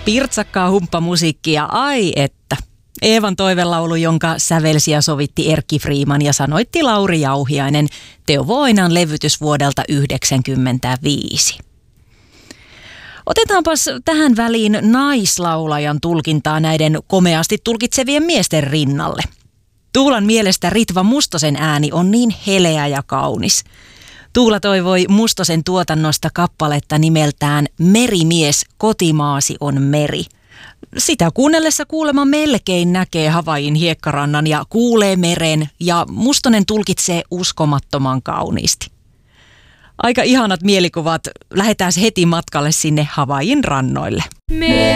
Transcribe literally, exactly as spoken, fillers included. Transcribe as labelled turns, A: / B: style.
A: Pirtsakkaa humppamusiikkia, ai että. Eevan toivelaulu, jonka sävelsi ja sovitti Erkki Freeman ja sanoitti Lauri Jauhiainen, Teuvo Oinan levytys vuodelta yhdeksänkymmentäviisi. Otetaanpas tähän väliin naislaulajan tulkintaa näiden komeasti tulkitsevien miesten rinnalle. Tuulan mielestä Ritva Mustosen ääni on niin heleä ja kaunis. Tuula toivoi Mustosen tuotannosta kappaletta nimeltään Merimies, kotimaasi on meri. Sitä kuunnellessa kuulemma melkein näkee Havaijin hiekkarannan ja kuulee meren ja Mustonen tulkitsee uskomattoman kauniisti. Aika ihanat mielikuvat. Lähdetään heti matkalle sinne Havaijin rannoille.